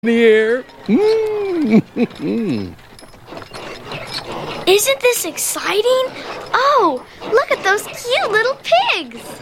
the air. Isn't this exciting? Oh, look at those cute little pigs.